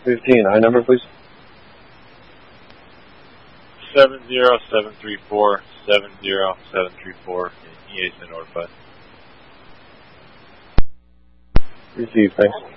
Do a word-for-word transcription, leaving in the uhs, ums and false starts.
fifteen, I number please. seven zero seven three four seven zero seven three four in E A has been notified. Received, thanks.